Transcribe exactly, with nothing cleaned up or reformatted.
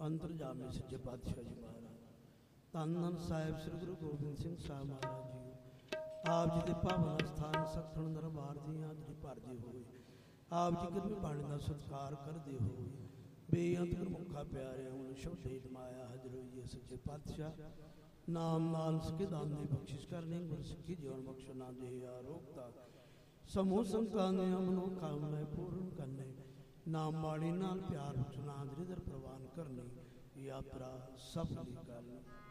ਅੰਤਰਜਾਮੀ ਸੱਚੇ ਪਾਤਸ਼ਾਹ ਜੀ ਮਹਾਰਾਜ, ਧੰਨ ਧੰਨ ਸਾਹਿਬ ਸ੍ਰੀ ਗੁਰੂ ਗੋਬਿੰਦ ਸਿੰਘ ਸਾਹਿਬ ਮਹਾਰਾਜ ਜੀ, ਆਪ ਜੀ ਦੇ ਪਾਵਨ ਸਥਾਨ ਸਤਸੰਗ ਦਰਬਾਰ ਦੀ ਹਾਜ਼ਰੀ ਭਰਦੇ ਹੋਏ, ਆਪ ਜੀ ਕਿਰਪਾ ਬਾਣੀ ਦਾ ਸਤਿਕਾਰ ਕਰਦੇ ਹੋਏ, ਬੇਅੰਤ ਗੁਰਮੁਖਾਂ ਪਿਆਰਿਆਂ ਹੁਣ ਸ਼ਬਦੇ ਮਾਇਆ ਹਾਜ਼ਰ ਹੋਈਏ। ਸੱਚੇ ਪਾਤਸ਼ਾਹ ਨਾਮ ਨਾਲ ਸਿੱਖੀ ਦਾਨ ਦੀ ਬਖਸ਼ਿਸ਼ ਕਰਨੀ, ਗੁਰ ਸਿੱਖੀ ਜੀਵਨ ਬਖਸ਼ਣਾ ਦੇ ਆਰੋਗਤਾ ਸਮੂਹ ਸੰਤਾਂ ਦੇ ਮਨੋ ਕਾਮਨਾ ਪੂਰਨ ਕਰਨੇ, ਨਾਮ ਬਾਣੀ ਨਾਲ ਪਿਆਰ ਬਖਸ਼ਣਾ, ਦਰਿਦਰ ਪ੍ਰਵਾਨ ਕਰਨੀ, ਯਾਤਰਾ ਸਫਲੀ ਕਰਨੀ।